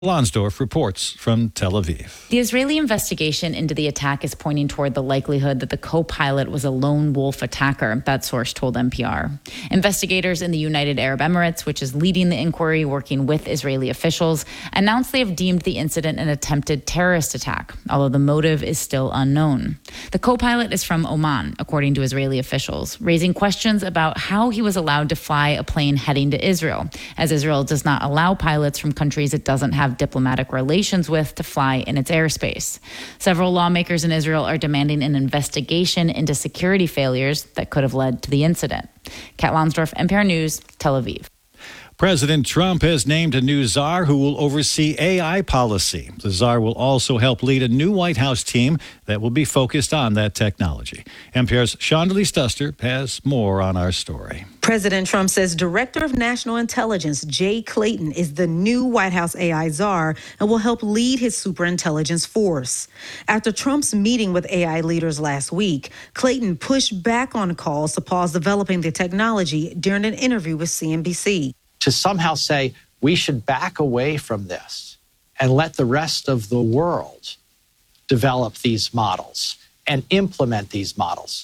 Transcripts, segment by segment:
Lonsdorf reports from Tel Aviv. The Israeli investigation into the attack is pointing toward the likelihood that the co-pilot was a lone wolf attacker, that source told NPR. Investigators in the United Arab Emirates, which is leading the inquiry working with Israeli officials, announced they have deemed the incident an attempted terrorist attack, although the motive is still unknown. The co-pilot is from Oman, according to Israeli officials, raising questions about how he was allowed to fly a plane heading to Israel, as Israel does not allow pilots from countries it doesn't have diplomatic relations with to fly in its airspace. Several lawmakers in Israel are demanding an investigation into security failures that could have led to the incident. Kat Lonsdorf, NPR News, Tel Aviv. President Trump has named a new czar who will oversee AI policy. The czar will also help lead a new White House team that will be focused on that technology. NPR's Shondalee Stuster has more on our story. President Trump says Director of National Intelligence Jay Clayton is the new White House AI czar and will help lead his superintelligence force. After Trump's meeting with AI leaders last week, Clayton pushed back on calls to pause developing the technology during an interview with CNBC. To somehow say we should back away from this and let the rest of the world develop these models and implement these models.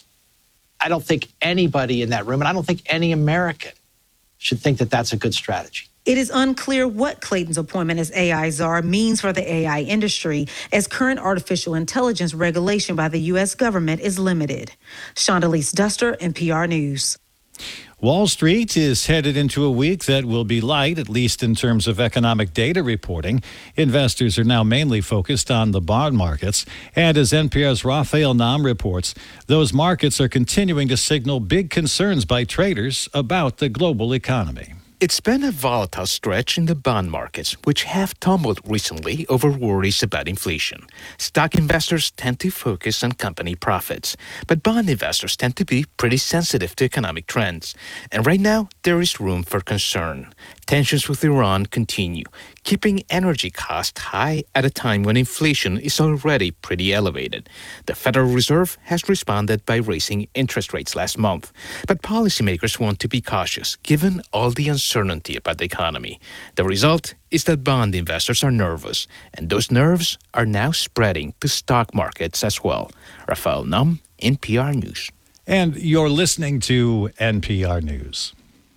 I don't think anybody in that room, and I don't think any American should think that that's a good strategy. It is unclear what Clayton's appointment as AI czar means for the AI industry, as current artificial intelligence regulation by the U.S. government is limited. Shondalee Stuster, NPR News. Wall Street is headed into a week that will be light, at least in terms of economic data reporting. Investors are now mainly focused on the bond markets. And as NPR's Raphael Nam reports, those markets are continuing to signal big concerns by traders about the global economy. It's been a volatile stretch in the bond markets, which have tumbled recently over worries about inflation. Stock investors tend to focus on company profits, but bond investors tend to be pretty sensitive to economic trends. And right now, there is room for concern. Tensions with Iran continue, keeping energy costs high at a time when inflation is already pretty elevated. The Federal Reserve has responded by raising interest rates last month, but policymakers want to be cautious given all the uncertainty about the economy. The result is that bond investors are nervous, and those nerves are now spreading to stock markets as well. Raphael Nam, NPR News. And you're listening to NPR News.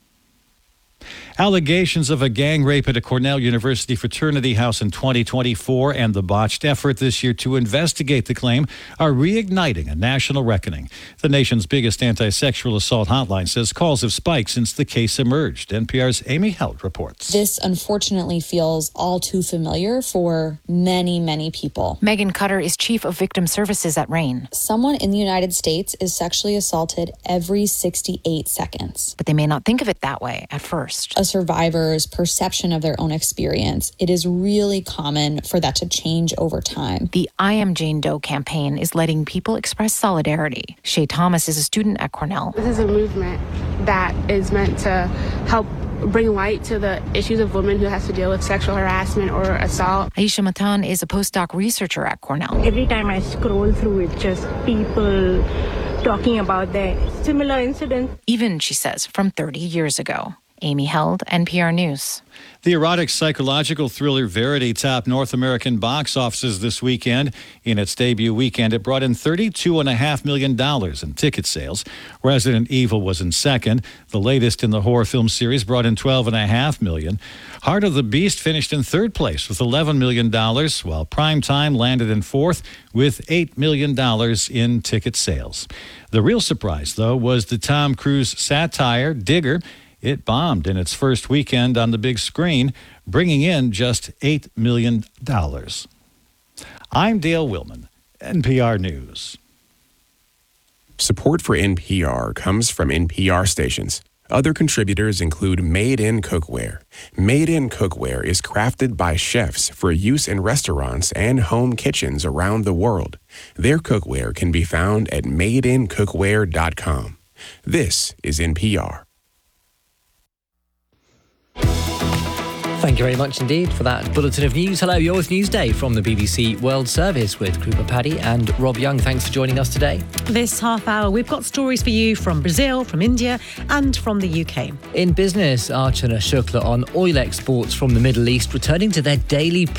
Allegations of a gang rape at a Cornell University fraternity house in 2024 and the botched effort this year to investigate the claim are reigniting a national reckoning. The nation's biggest anti-sexual assault hotline says calls have spiked since the case emerged. NPR's Amy Held reports. This unfortunately feels all too familiar for many, many people. Megan Cutter is chief of victim services at RAIN. Someone in the United States is sexually assaulted every 68 seconds. But they may not think of it that way at first. A survivor's perception of their own experience, it is really common for that to change over time. The I Am Jane Doe campaign is letting people express solidarity. Shay Thomas is a student at Cornell. This is a movement that is meant to help bring light to the issues of women who has to deal with sexual harassment or assault. Aisha Matan is a postdoc researcher at Cornell. Every time I scroll through it, just people talking about their similar incidents. Even, she says, from 30 years ago. Amy Held, NPR News. The erotic psychological thriller Verity topped North American box offices this weekend. In its debut weekend, it brought in $32.5 million in ticket sales. Resident Evil was in second. The latest in the horror film series brought in $12.5 million. Heart of the Beast finished in third place with $11 million, while Primetime landed in fourth with $8 million in ticket sales. The real surprise, though, was the Tom Cruise satire Digger. It bombed in its first weekend on the big screen, bringing in just $8 million. I'm Dale Willman, NPR News. Support for NPR comes from NPR stations. Other contributors include Made in Cookware. Made in Cookware is crafted by chefs for use in restaurants and home kitchens around the world. Their cookware can be found at madeincookware.com. This is NPR. Thank you very much indeed for that bulletin of news. Hello, you're with Newsday from the BBC World Service with Krupa Paddy and Rob Young. Thanks for joining us today. This half hour, we've got stories for you from Brazil, from India and from the UK. In business, Archana Shukla on oil exports from the Middle East returning to their daily